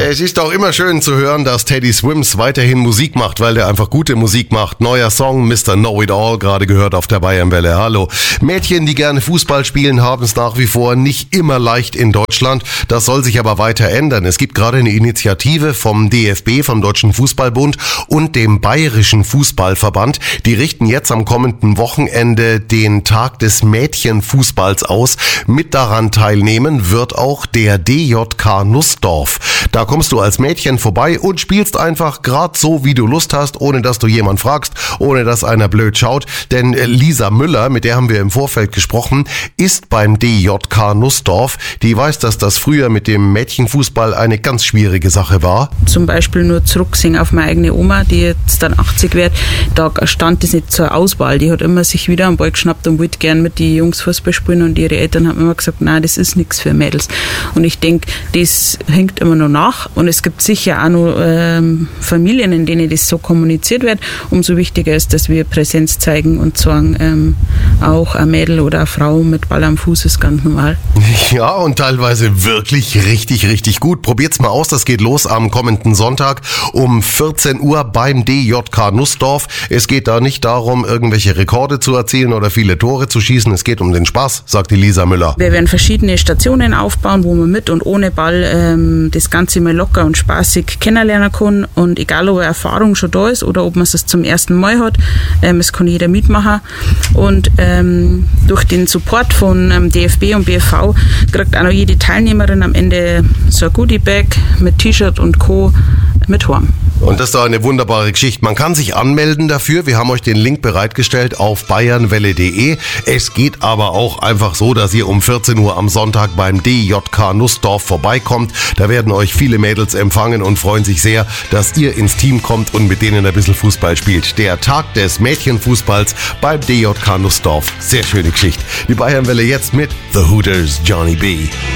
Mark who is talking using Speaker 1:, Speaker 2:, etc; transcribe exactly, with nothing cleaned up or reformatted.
Speaker 1: Es ist auch immer schön zu hören, dass Teddy Swims weiterhin Musik macht, weil der einfach gute Musik macht. Neuer Song, Mister Know-It-All, gerade gehört auf der Bayernwelle. Hallo. Mädchen, die gerne Fußball spielen, haben es nach wie vor nicht immer leicht in Deutschland. Das soll sich aber weiter ändern. Es gibt gerade eine Initiative vom D F B, vom Deutschen Fußballbund und dem Bayerischen Fußballverband. Die richten jetzt am kommenden Wochenende den Tag des Mädchenfußballs aus. Mit daran teilnehmen wird auch der D J K Nussdorf. Da kommst du als Mädchen vorbei und spielst einfach grad so, wie du Lust hast, ohne dass du jemand fragst, ohne dass einer blöd schaut. Denn Lisa Müller, mit der haben wir im Vorfeld gesprochen, ist beim D J K Nussdorf. Die weiß, dass das früher mit dem Mädchenfußball eine ganz schwierige Sache war.
Speaker 2: Zum Beispiel nur zurücksehen auf meine eigene Oma, die jetzt dann achtzig wird. Da stand das nicht zur Auswahl. Die hat immer sich wieder am Ball geschnappt und wollte gern mit den Jungs Fußball spielen. Und ihre Eltern haben immer gesagt, nein, das ist nichts für Mädels. Und ich denke, das hängt immer noch nach. Und es gibt sicher auch noch ähm, Familien, in denen das so kommuniziert wird. Umso wichtiger ist, dass wir Präsenz zeigen und sagen, ähm, auch ein Mädel oder eine Frau mit Ball am Fuß ist ganz normal.
Speaker 1: Ja, und teilweise wirklich richtig, richtig gut. Probiert's mal aus, das geht los am kommenden Sonntag um vierzehn Uhr beim D J K Nussdorf. Es geht da nicht darum, irgendwelche Rekorde zu erzielen oder viele Tore zu schießen. Es geht um den Spaß, sagt die Lisa Müller.
Speaker 2: Wir werden verschiedene Stationen aufbauen, wo man mit und ohne Ball ähm, das Ganze mal locker und spaßig kennenlernen kann. Und egal, ob eine Erfahrung schon da ist oder ob man es zum ersten Mal hat, ähm, es kann jeder mitmachen. Und ähm, durch den Support von ähm, D F B und B F V kriegt auch noch jede Teilnehmerin am Ende so ein Goodie-Bag mit T-Shirt und Co. mit heim.
Speaker 1: Und das ist doch eine wunderbare Geschichte. Man kann sich anmelden dafür. Wir haben euch den Link bereitgestellt auf bayernwelle punkt de. Es geht aber auch einfach so, dass ihr um vierzehn Uhr am Sonntag beim D J K Nussdorf vorbeikommt. Da werden euch viele Mädels empfangen und freuen sich sehr, dass ihr ins Team kommt und mit denen ein bisschen Fußball spielt. Der Tag des Mädchenfußballs beim D J K Nussdorf. Sehr schöne Geschichte. Die Bayernwelle jetzt mit The Hooters, Johnny B.